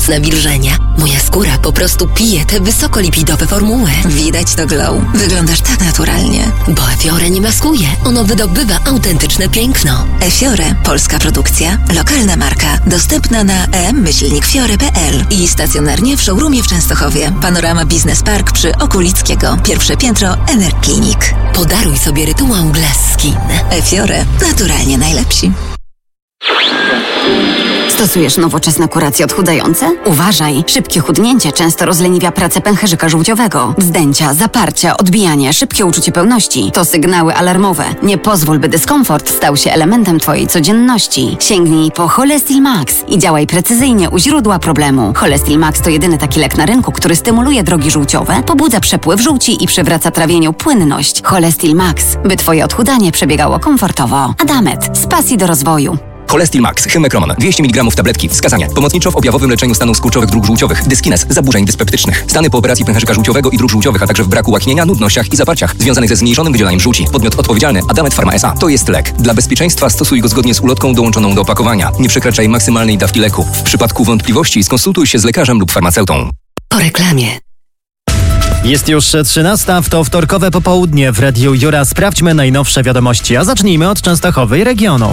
nawilżenia. Moja skóra po prostu pije te wysokolipidowe formuły. Widać to glow. Wyglądasz tak naturalnie. Bo Efiore nie maskuje. Ono wydobywa autentyczne piękno. Efiore, polska produkcja, lokalna marka. Dostępna na em-fiore.pl i stacjonarnie w showroomie w Częstochowie. Panorama Business Park przy Okulickiego. Pierwsze piętro Enerklinik. Podaruj sobie rytuał Glass Skin. Efiore, naturalnie najlepsi. Stosujesz nowoczesne kuracje odchudzające? Uważaj! Szybkie chudnięcie często rozleniwia pracę pęcherzyka żółciowego. Wzdęcia, zaparcia, odbijanie, szybkie uczucie pełności to sygnały alarmowe. Nie pozwól, by dyskomfort stał się elementem Twojej codzienności. Sięgnij po Cholestil Max i działaj precyzyjnie u źródła problemu. Cholestil Max to jedyny taki lek na rynku, który stymuluje drogi żółciowe, pobudza przepływ żółci i przywraca trawieniu płynność. Cholestil Max, by Twoje odchudzanie przebiegało komfortowo. Adamet, z pasji do rozwoju. Cholestil Max, Hymekroman, 200 mg tabletki, wskazania. Pomocniczo w objawowym leczeniu stanów skurczowych dróg żółciowych, dyskines, zaburzeń dyspeptycznych. Stany po operacji pęcherzyka żółciowego i dróg żółciowych, a także w braku łaknienia, nudnościach i zaparciach związanych ze zmniejszonym wydzielaniem żółci. Podmiot odpowiedzialny Adamet Pharma S.A. To jest lek. Dla bezpieczeństwa stosuj go zgodnie z ulotką dołączoną do opakowania. Nie przekraczaj maksymalnej dawki leku. W przypadku wątpliwości skonsultuj się z lekarzem lub farmaceutą. Po reklamie. Jest już 13:00, to wtorkowe popołudnie w Radiu Jura. Sprawdźmy najnowsze wiadomości, a zacznijmy od Częstochowy i regionu.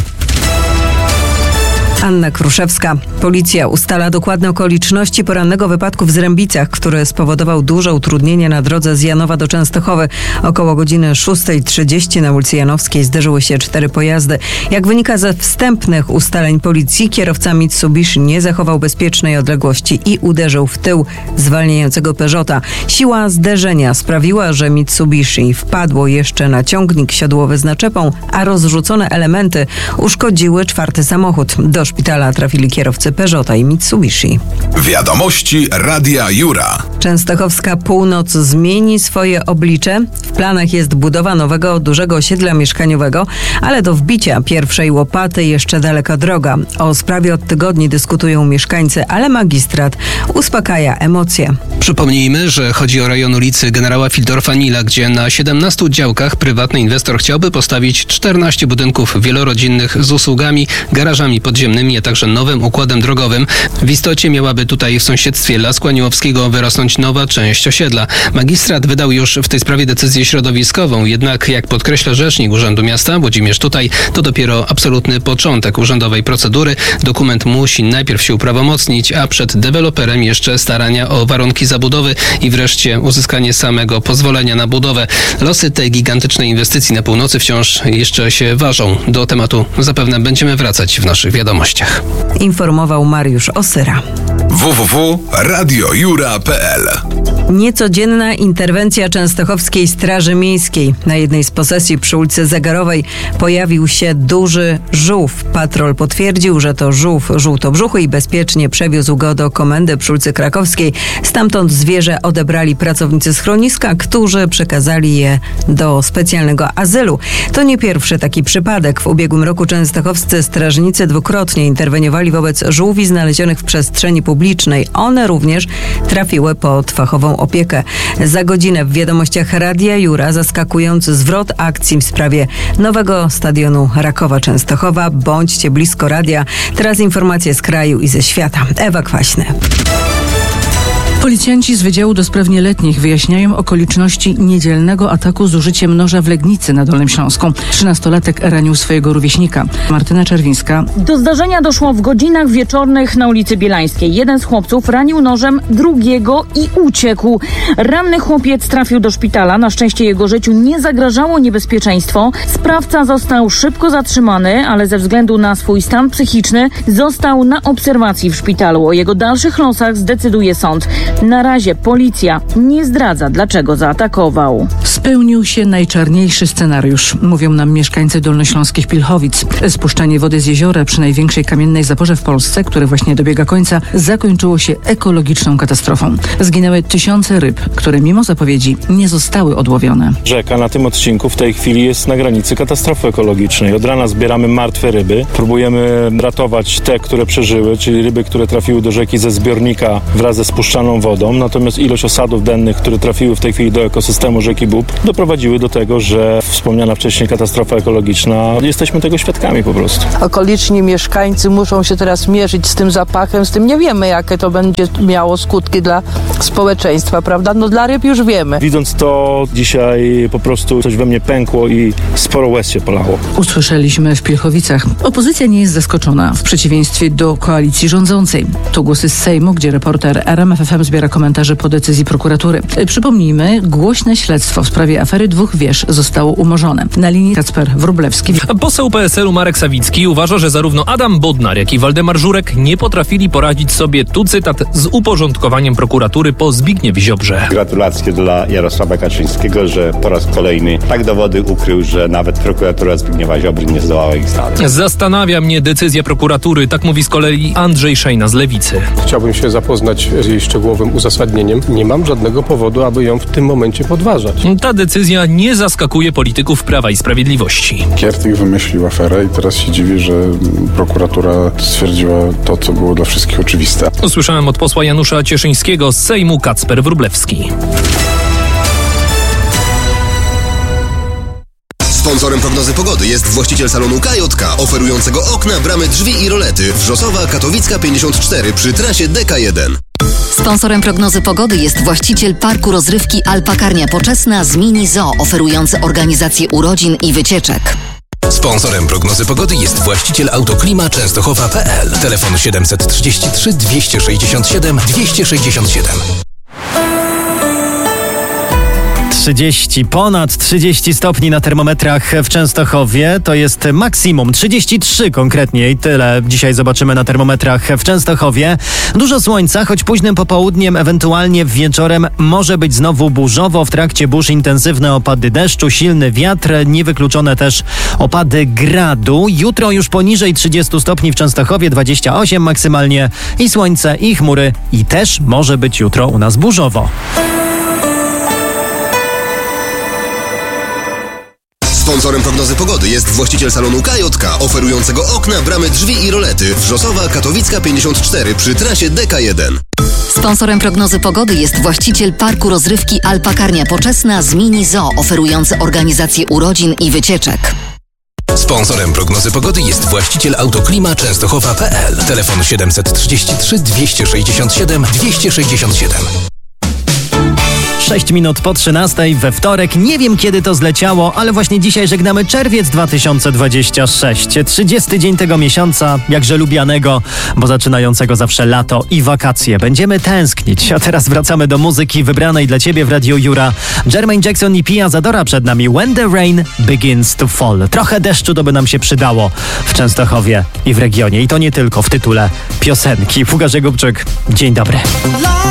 Anna Kruszewska. Policja ustala dokładne okoliczności porannego wypadku w Zrębicach, który spowodował duże utrudnienia na drodze z Janowa do Częstochowy. Około godziny 6:30 na ulicy Janowskiej zderzyły się 4 pojazdy. Jak wynika ze wstępnych ustaleń policji, kierowca Mitsubishi nie zachował bezpiecznej odległości i uderzył w tył zwalniającego Peugeota. Siła zderzenia sprawiła, że Mitsubishi wpadło jeszcze na ciągnik siodłowy z naczepą, a rozrzucone elementy uszkodziły 4. samochód. Do szpitala trafili kierowcy Peugeota i Mitsubishi. Wiadomości Radia Jura. Częstochowska Północ zmieni swoje oblicze. W planach jest budowa nowego, dużego osiedla mieszkaniowego, ale do wbicia pierwszej łopaty jeszcze daleka droga. O sprawie od tygodni dyskutują mieszkańcy, ale magistrat uspokaja emocje. Przypomnijmy, że chodzi o rejon ulicy Generała Fildorfa-Nila, gdzie na 17 działkach prywatny inwestor chciałby postawić 14 budynków wielorodzinnych z usługami, garażami podziemnymi, a także nowym układem drogowym. W istocie miałaby tutaj w sąsiedztwie Lasku Aniłowskiego wyrosnąć nowa część osiedla. Magistrat wydał już w tej sprawie decyzję środowiskową, jednak jak podkreśla rzecznik Urzędu Miasta Włodzimierz Tutaj, to dopiero absolutny początek urzędowej procedury. Dokument musi najpierw się uprawomocnić, a przed deweloperem jeszcze starania o warunki zabudowy i wreszcie uzyskanie samego pozwolenia na budowę. Losy tej gigantycznej inwestycji na północy wciąż jeszcze się ważą. Do tematu zapewne będziemy wracać w naszych wiadomościach. Informował Mariusz Osyra. www.radiojura.pl. Niecodzienna interwencja Częstochowskiej Straży Miejskiej. Na jednej z posesji przy ulicy Zegarowej pojawił się duży żółw. Patrol potwierdził, że to żółw żółtobrzuchy i bezpiecznie przewiózł go do komendy przy ulicy Krakowskiej. Stamtąd zwierzę odebrali pracownicy schroniska, którzy przekazali je do specjalnego azylu. To nie pierwszy taki przypadek. W ubiegłym roku częstochowscy strażnicy dwukrotnie interweniowali wobec żółwi znalezionych w przestrzeni publicznej. One również trafiły pod fachową opiekę. Za godzinę w wiadomościach Radia Jura zaskakujący zwrot akcji w sprawie nowego stadionu Rakowa Częstochowa. Bądźcie blisko radia. Teraz informacje z kraju i ze świata. Ewa Kwaśny. Policjanci z Wydziału do Spraw Nieletnich wyjaśniają okoliczności niedzielnego ataku z użyciem noża w Legnicy na Dolnym Śląsku. 13-latek ranił swojego rówieśnika. Martyna Czerwińska. Do zdarzenia doszło w godzinach wieczornych na ulicy Bielańskiej. Jeden z chłopców ranił nożem drugiego i uciekł. Ranny chłopiec trafił do szpitala. Na szczęście jego życiu nie zagrażało niebezpieczeństwo. Sprawca został szybko zatrzymany, ale ze względu na swój stan psychiczny został na obserwacji w szpitalu. O jego dalszych losach zdecyduje sąd. Na razie policja nie zdradza, dlaczego zaatakował. Spełnił się najczarniejszy scenariusz, mówią nam mieszkańcy dolnośląskich Pilchowic. Spuszczanie wody z jeziora przy największej kamiennej zaporze w Polsce, które właśnie dobiega końca, zakończyło się ekologiczną katastrofą. Zginęły tysiące ryb, które mimo zapowiedzi nie zostały odłowione. Rzeka na tym odcinku w tej chwili jest na granicy katastrofy ekologicznej. Od rana zbieramy martwe ryby. Próbujemy ratować te, które przeżyły, czyli ryby, które trafiły do rzeki ze zbiornika wraz ze spuszczaną pitną wodą, natomiast ilość osadów dennych, które trafiły w tej chwili do ekosystemu rzeki Bób, doprowadziły do tego, że wspomniana wcześniej katastrofa ekologiczna, jesteśmy tego świadkami po prostu. Okoliczni mieszkańcy muszą się teraz mierzyć z tym zapachem, z tym nie wiemy, jakie to będzie miało skutki dla społeczeństwa, prawda? No dla ryb już wiemy. Widząc to, dzisiaj po prostu coś we mnie pękło i sporo łez się polało. Usłyszeliśmy w Pilchowicach. Opozycja nie jest zaskoczona, w przeciwieństwie do koalicji rządzącej. To głosy z Sejmu, gdzie reporter RMF FM zbiera komentarze po decyzji prokuratury. Przypomnijmy, głośne śledztwo w sprawie afery 2 wież zostało umorzone. Na linii Kacper Wróblewski. Poseł PSL-u Marek Sawicki uważa, że zarówno Adam Bodnar, jak i Waldemar Żurek nie potrafili poradzić sobie, tu cytat, z uporządkowaniem prokuratury po Zbigniewie Ziobrze. Gratulacje dla Jarosława Kaczyńskiego, że po raz kolejny tak dowody ukrył, że nawet prokuratura Zbigniewa Ziobry nie zdołała ich znaleźć. Zastanawia mnie decyzja prokuratury, tak mówi z kolei Andrzej Szejna z Lewicy. Chciałbym się zapoznać z jej szczegółowym uzasadnieniem. Nie mam żadnego powodu, aby ją w tym momencie podważać. Ta decyzja nie zaskakuje polityków Prawa i Sprawiedliwości. Kiertyk wymyślił aferę i teraz się dziwi, że prokuratura stwierdziła to, co było dla wszystkich oczywiste. Usłyszałem od posła Janusza Cieszyńskiego z Sejmu Kacper Wróblewski. Sponsorem prognozy pogody jest właściciel salonu KJK, oferującego okna, bramy, drzwi i rolety. Wrzosowa, Katowicka 54 przy trasie DK1. Sponsorem prognozy pogody jest właściciel parku rozrywki Alpakarnia Poczesna z Mini Zoo, oferujący organizację urodzin i wycieczek. Sponsorem prognozy pogody jest właściciel Autoklima Częstochowa.pl. Telefon 733 267 267. Ponad 30 stopni na termometrach w Częstochowie, to jest maksimum, 33 konkretnie i tyle dzisiaj zobaczymy na termometrach w Częstochowie. Dużo słońca, choć późnym popołudniem, ewentualnie wieczorem może być znowu burzowo, w trakcie burz intensywne opady deszczu, silny wiatr, niewykluczone też opady gradu. Jutro już poniżej 30 stopni w Częstochowie, 28 maksymalnie i słońce i chmury i też może być jutro u nas burzowo. Sponsorem prognozy pogody jest właściciel salonu KJK, oferującego okna, bramy, drzwi i rolety. Wrzosowa, Katowicka 54 przy trasie DK1. Sponsorem prognozy pogody jest właściciel parku rozrywki Alpakarnia Poczesna z Mini Zoo, oferujący organizację urodzin i wycieczek. Sponsorem prognozy pogody jest właściciel Autoklima Częstochowa.pl. Telefon 733 267 267. 6 minut po 13 we wtorek. Nie wiem, kiedy to zleciało, ale właśnie dzisiaj żegnamy czerwiec 2026. 30 dzień tego miesiąca, jakże lubianego, bo zaczynającego zawsze lato i wakacje. Będziemy tęsknić. A teraz wracamy do muzyki wybranej dla Ciebie w Radiu Jura. Jermaine Jackson i Pia Zadora przed nami. When the Rain Begins to Fall. Trochę deszczu to by nam się przydało w Częstochowie i w regionie. I to nie tylko w tytule piosenki. Łukasz Jakubczyk, dzień dobry.